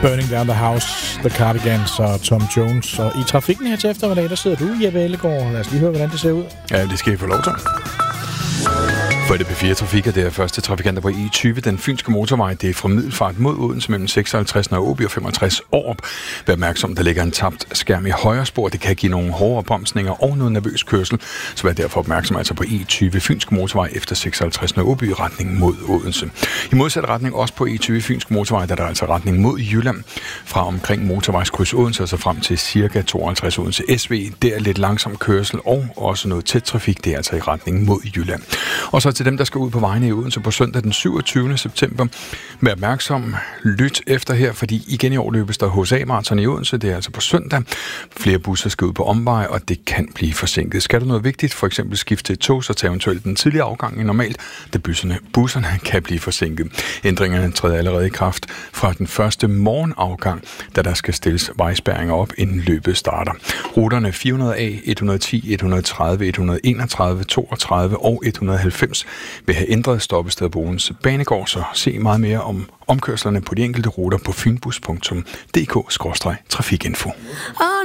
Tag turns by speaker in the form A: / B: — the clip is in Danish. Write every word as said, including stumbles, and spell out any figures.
A: Burning Down the House, The Cardigans og Tom Jones. Og i trafikken her til eftermiddag, der sidder du, Jeppe Ellegaard. Lad os lige høre, hvordan det ser ud.
B: Ja, det skal I få lov til. For det P fire Trafik er det første trafikanter på E tyve, den fynske motorvej. Det er fra Middelfart mod Odense mellem seksoghalvtreds og Åby og femogtres Aarup. Vær opmærksom, der ligger en tabt skærm i højre spor. Det kan give nogle hårde bremsninger og noget nervøs kørsel. Så vær derfor opmærksom altså på E tyve fynske motorvej efter seksoghalvtreds og Åby i retning mod Odense. I modsat retning også på E tyve fynske motorvej, der er der altså retning mod Jylland. Fra omkring motorvejskryds Odense og så frem til cirka tooghalvtreds Odense S V. Der er lidt langsom kørsel og også noget tæt trafik. Det er altså i retning mod Jylland. Og så til dem, der skal ud på vejene i Odense på søndag den syvogtyvende september. Vær opmærksom, lyt efter her, fordi igen i år løbes der H S A-marathon i Odense. Det er altså på søndag. Flere busser skal ud på omveje, og det kan blive forsinket. Skal du noget vigtigt, for eksempel skifte til et tog, så tag eventuelt den tidligere afgang end normalt, da busserne, busserne kan blive forsinket. Ændringerne træder allerede i kraft fra den første morgenafgang, da der skal stilles vejspærringer op, inden løbet starter. Ruterne fire hundrede A, et hundrede og ti, et hundrede og tredive, et hundrede og enogtredive, toogtredive og et hundrede og halvfems vil have ændret stoppested på Odense Banegård, så se meget mere om omkørslerne på de enkelte ruter på fynbus punktum d k skråstreg trafikinfo.